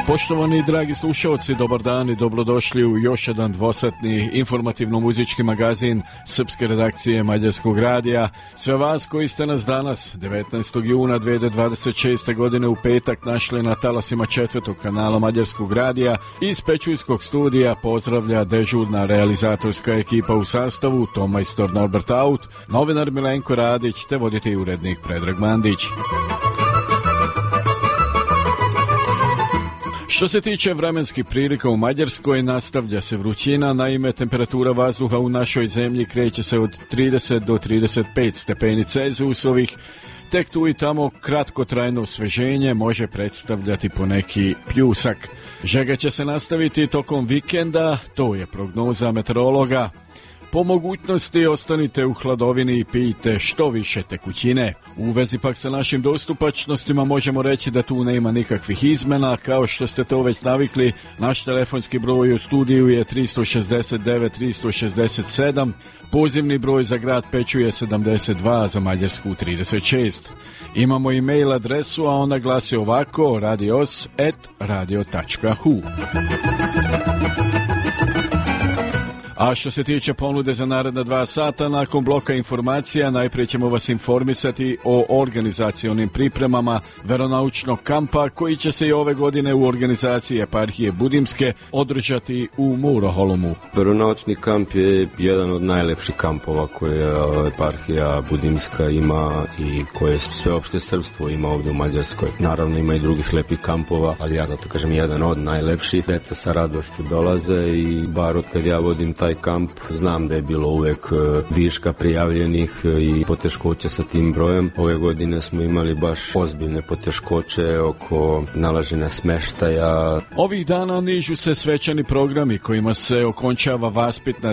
Poštovani dragi slušalci, dobar dan i dobrodošli u još jedan dvosatni informativno-muzički magazin srpske redakcije Mađarskog radija. Sve vas koji ste nas danas, 19. juna 2026. godine u petak, našli na talasima 4. kanala Mađarskog radija, iz Pečujskog studija pozdravlja dežurna realizatorska ekipa u sastavu: tonmajstor Norbert Aut, novinar Milenko Radić te voditelj i urednik Predrag Mandić. Što se tiče vremenskih prilika u Mađarskoj, nastavlja se vrućina, naime temperatura vazduha u našoj zemlji kreće se od 30 do 35 stepeni Celzijusovih, tek tu i tamo kratkotrajno osveženje može predstavljati poneki pljusak. Žega će se nastaviti tokom vikenda, to je prognoza meteorologa. Po mogućnosti ostanite u hladovini i pijte što više tekućine. U vezi pak sa našim dostupačnostima možemo reći da tu nema nikakvih izmena. Kao što ste to već navikli, naš telefonski broj u studiju je 369 367, pozivni broj za grad Pečuj je 72, za Mađarsku 36. Imamo i mail adresu, a ona glasi ovako: radios@radio.hu. A što se tiče ponude za naredna 2 sata, nakon bloka informacija najprije ćemo vas informisati o organizacionim pripremama veronaučnog kampa koji će se i ove godine u organizaciji eparhije Budimske održati u Muroholmu. Veronaučni kamp je jedan od najlepših kampova koje eparhija Budimska ima i koje sveopšte srpstvo ima ovdje u Mađarskoj. Naravno ima i drugih lepih kampova, ali ja da to kažem jedan od najlepših. Deca sa radošću dolaze i bar od kad ja vodim taj kamp, znam da je bilo uvek viška prijavljenih i poteškoća sa tim brojem. Ove godine smo imali baš ozbiljne poteškoće oko nalaženja smeštaja. Ovih dana nižu se svečani programi kojima se okončava vaspitna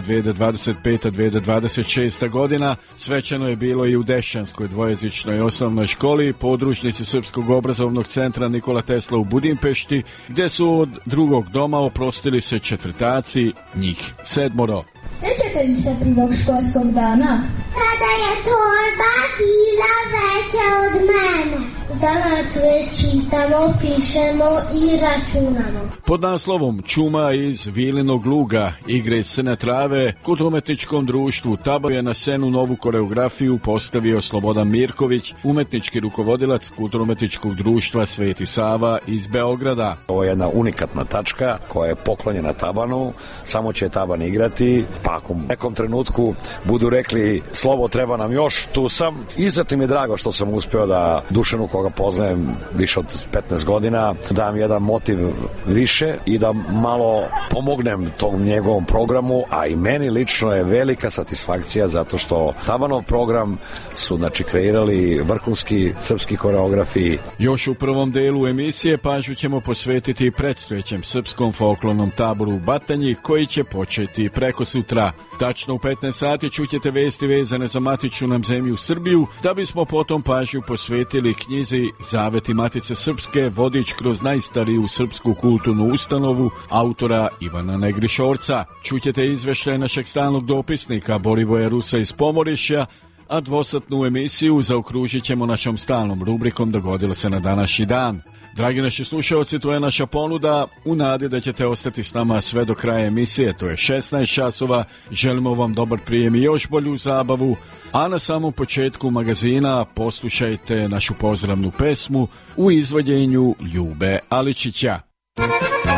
2025-2026 godina. Svečano je bilo i u Dešćanskoj dvojezičnoj osnovnoj školi, podružnici Srpskog obrazovnog centra Nikola Tesla u Budimpešti, gdje su od drugog doma oprostili se četvrtaci, njih 7. Sjećate li se prvog školskog dana? Kada je torba bila veća od mene. Danas već čitamo, pišemo i računamo. Pod naslovom Čuma iz Vilinog luga, igre iz crne trave, kulturno-umetničkom društvu Tabor je na scenu novu koreografiju postavio Slobodan Mirković, umetnički rukovodilac kulturno-umetničkog društva Sveti Sava iz Beograda. Ovo je jedna unikatna tačka koja je poklonjena Tabanu, samo će Taban igrati, pa ako u nekom trenutku budu rekli Slobo treba nam još, tu sam. Izuzetno mi je drago što sam uspeo da Dušanu, koga poznajem više od 15 godina, dam jedan motiv više i da malo pomognem tom njegovom programu, a i meni lično je velika satisfakcija zato što Tabanov program su kreirali vrhunski srpski koreografi. Još u prvom delu emisije pažnju ćemo posvetiti predstojećem srpskom folklornom taboru u Batanji koji će početi preko sutra. Tačno u 15 sati čućete vesti vezane za matičnu nam zemlju Srbiju, da bismo potom pažnju posvetili knjizi Zaveti Matice Srpske, vodič kroz najstariju srpsku kulturnu ustanovu, autora Ivana Negrišorca. Čućete izveštaj našeg stalnog dopisnika Borivoja Rusa iz Pomorišja, a dvosatnu emisiju zaokružit ćemo našom stalnom rubrikom Dogodilo se na današnji dan. Dragi naši slušalci, to je naša ponuda u nadi da ćete ostati s nama sve do kraja emisije, to je 16 časova. Želimo vam dobar prijem i još bolju zabavu, a na samom početku magazina poslušajte našu pozdravnu pesmu u izvođenju Ljube Aličića.